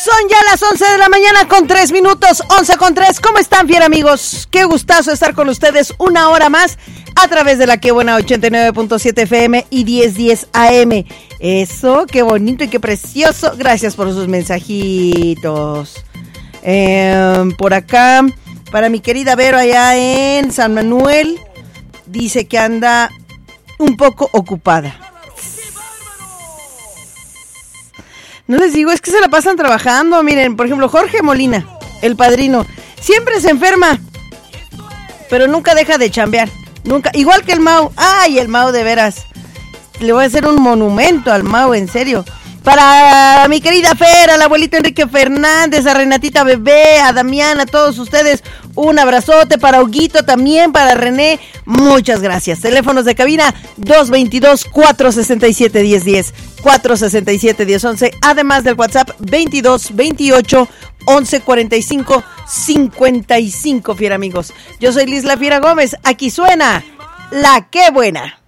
Son ya las 11 de la mañana con 3 minutos, 11 con 3. ¿Cómo están, fiera amigos? Qué gustazo estar con ustedes una hora más a través de la Qué Buena 89.7 FM y 1010 AM. Eso, qué bonito y qué precioso. Gracias por sus mensajitos. Por acá, para mi querida Vero allá en San Manuel, dice que anda un poco ocupada. No les digo, es que se la pasan trabajando. Miren, por ejemplo, Jorge Molina, el padrino, siempre se enferma, pero nunca deja de chambear. Nunca, igual que el Mau. Ay, el Mau, de veras. Le voy a hacer un monumento al Mau, en serio. Para mi querida Fer, al abuelito Enrique Fernández, a Renatita Bebé, a Damián, a todos ustedes, un abrazote. Para Huguito también, para René, muchas gracias. Teléfonos de cabina 222-467-1010, 467-1011, además del WhatsApp 2228-1145-55, fiera amigos. Yo soy Liz La Fiera Gómez, aquí suena La Qué Buena.